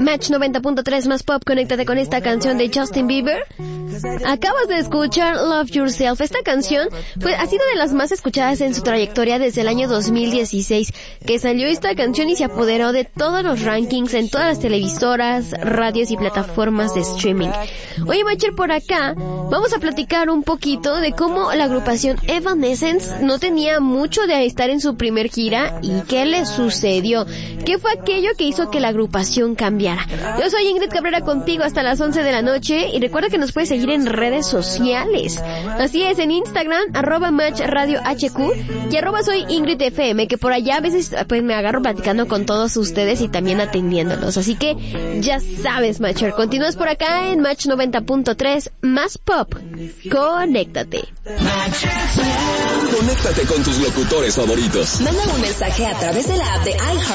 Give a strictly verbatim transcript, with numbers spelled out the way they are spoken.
Match noventa punto tres más pop, conéctate con esta canción de Justin Bieber. Acabas de escuchar Love Yourself. Esta canción pues, ha sido de las más escuchadas en su trayectoria desde el año dos mil dieciséis, que salió esta canción y se apoderó de todos los rankings en todas las televisoras, radios y plataformas de streaming. Oye, Matcher, por acá vamos a platicar un poquito de cómo la agrupación Evanescence no tenía mucho de estar en su primer gira y qué le sucedió. ¿Qué fue aquello que hizo que la agrupación cambiara? Yo soy Ingrid Cabrera, contigo hasta las once de la noche, y recuerda que nos puedes seguir en redes sociales. Así es, en Instagram, arroba Match Radio H Q y arroba soy Ingrid F M, que por allá a veces pues me agarro platicando con todos ustedes y también atendiéndolos. Así que ya sabes, Matcher, continúas por acá en Match noventa punto tres más pop. Conéctate. Conéctate con tus locutores favoritos. Manda un mensaje a través de la app de iHeart